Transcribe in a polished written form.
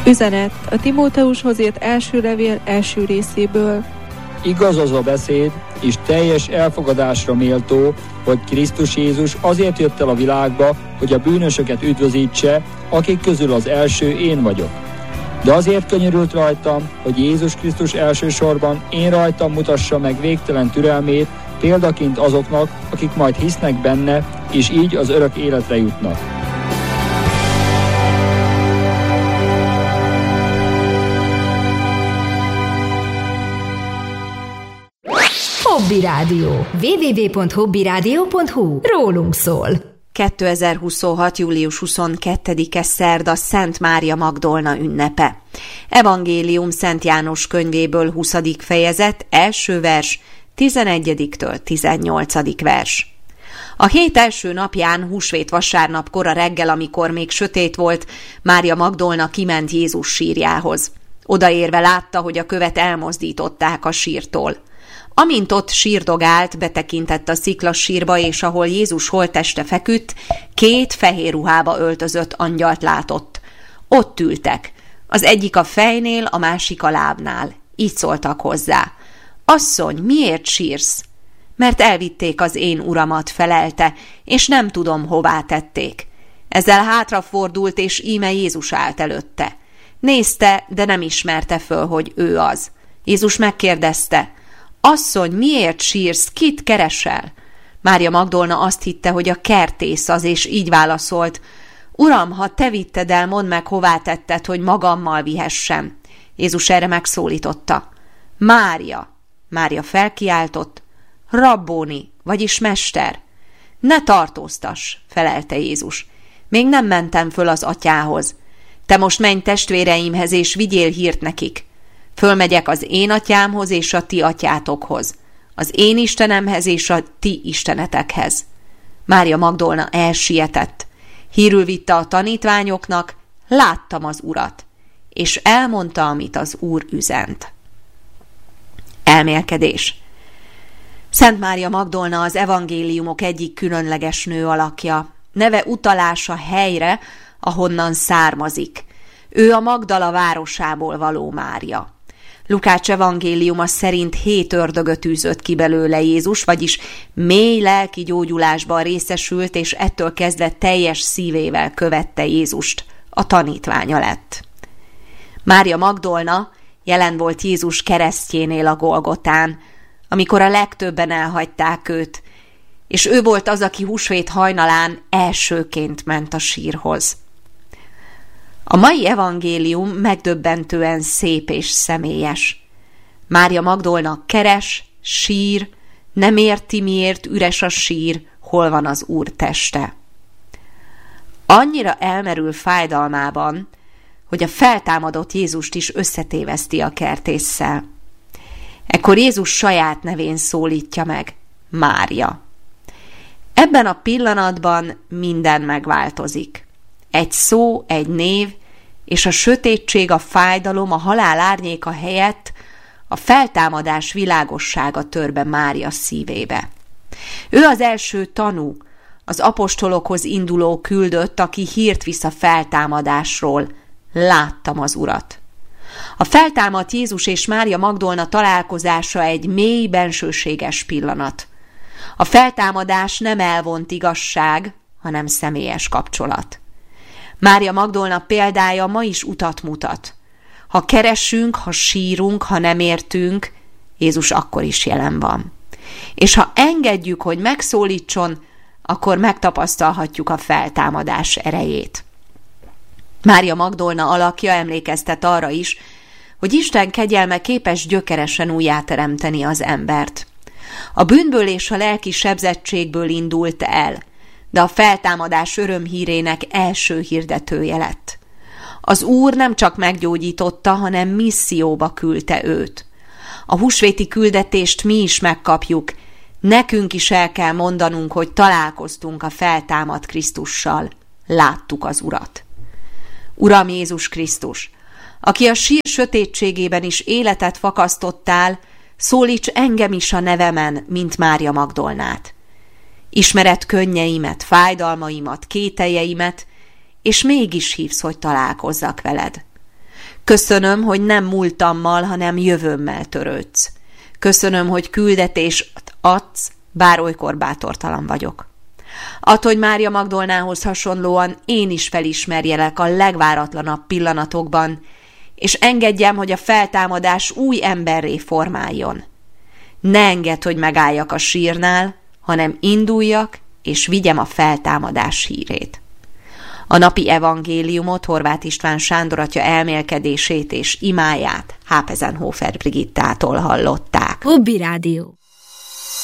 Üzenet a Timóteushoz írt első levél első részéből. Igaz az a beszéd, és teljes elfogadásra méltó, hogy Krisztus Jézus azért jött el a világba, hogy a bűnösöket üdvözítse, akik közül az első én vagyok. De azért könyörült rajtam, hogy Jézus Krisztus elsősorban én rajtam mutassa meg végtelen türelmét, példaként azoknak, akik majd hisznek benne, és így az örök életre jutnak. Hobby Rádió. www.hobbyradio.hu. Rólunk szól. 2026. július 22-e szerda Szent Mária Magdolna ünnepe. Evangélium Szent János könyvéből 20. fejezet, első vers, 11-től 18. vers. A hét első napján, húsvét vasárnap kora reggel, amikor még sötét volt, Mária Magdolna kiment Jézus sírjához. Odaérve látta, hogy a követ elmozdították a sírtól. Amint ott sírdogált, betekintett a sziklasírba, és ahol Jézus holtteste feküdt, két fehér ruhába öltözött angyalt látott. Ott ültek. Az egyik a fejnél, a másik a lábnál. Így szóltak hozzá. Asszony, miért sírsz? Mert elvitték az én uramat, felelte, és nem tudom, hová tették. Ezzel hátrafordult, és íme Jézus állt előtte. Nézte, de nem ismerte föl, hogy ő az. Jézus megkérdezte, asszony, miért sírsz, kit keresel? Mária Magdolna azt hitte, hogy a kertész az, és így válaszolt, Uram, ha te vitted el, mondd meg, hová tetted, hogy magammal vihessem. Jézus erre megszólította. Mária! Mária felkiáltott, Rabbóni, vagyis mester. Ne tartóztass, felelte Jézus. Még nem mentem föl az atyához. Te most menj testvéreimhez, és vigyél hírt nekik. Fölmegyek az én atyámhoz és a ti atyátokhoz, az én Istenemhez és a ti istenetekhez. Mária Magdolna elsietett. Hírül vitte a tanítványoknak, láttam az Urat, és elmondta, amit az Úr üzent. Elmélkedés. Szent Mária Magdolna az evangéliumok egyik különleges nő alakja. Neve utalás a helyre, ahonnan származik. Ő a Magdala városából való Mária. Lukács evangéliuma szerint 7 ördögöt űzött ki belőle Jézus, vagyis mély lelki gyógyulásban részesült, és ettől kezdve teljes szívével követte Jézust, a tanítványa lett. Mária Magdolna jelen volt Jézus keresztjénél a Golgotán, amikor a legtöbben elhagyták őt, és ő volt az, aki húsvét hajnalán elsőként ment a sírhoz. A mai evangélium megdöbbentően szép és személyes. Mária Magdolna keres, sír, nem érti, miért üres a sír, hol van az Úr teste. Annyira elmerül fájdalmában, hogy a feltámadott Jézust is összetéveszti a kertésszel. Ekkor Jézus saját nevén szólítja meg, Mária. Ebben a pillanatban minden megváltozik. Egy szó, egy név, és a sötétség, a fájdalom, a halál árnyéka helyett a feltámadás világossága tör be Mária szívébe. Ő az első tanú, az apostolokhoz induló küldött, aki hírt visz a feltámadásról. Láttam az Urat. A feltámadt Jézus és Mária Magdolna találkozása egy mély, bensőséges pillanat. A feltámadás nem elvont igazság, hanem személyes kapcsolat. Mária Magdolna példája ma is utat mutat. Ha keresünk, ha sírunk, ha nem értünk, Jézus akkor is jelen van. És ha engedjük, hogy megszólítson, akkor megtapasztalhatjuk a feltámadás erejét. Mária Magdolna alakja emlékeztet arra is, hogy Isten kegyelme képes gyökeresen újjáteremteni az embert. A bűnből és a lelki sebzettségből indult el, de a feltámadás örömhírének első hirdetője lett. Az Úr nem csak meggyógyította, hanem misszióba küldte őt. A húsvéti küldetést mi is megkapjuk, nekünk is el kell mondanunk, hogy találkoztunk a feltámadt Krisztussal, láttuk az Urat. Uram Jézus Krisztus, aki a sír sötétségében is életet fakasztottál, szólíts engem is a nevemen, mint Mária Magdolnát. Ismered könnyeimet, fájdalmaimat, kételjeimet, és mégis hívsz, hogy találkozzak veled. Köszönöm, hogy nem múltammal, hanem jövőmmel törődsz. Köszönöm, hogy küldetést adsz, bár olykor bátortalan vagyok. Add, hogy Mária Magdolnához hasonlóan én is felismerjelek a legváratlanabb pillanatokban, és engedjem, hogy a feltámadás új emberré formáljon. Ne engedd, hogy megálljak a sírnál, hanem induljak, és vigyem a feltámadás hírét. A napi evangéliumot Horváth István Sándor atya elmélkedését és imáját Hápezenhofer Brigittától hallották. Hobby Rádió.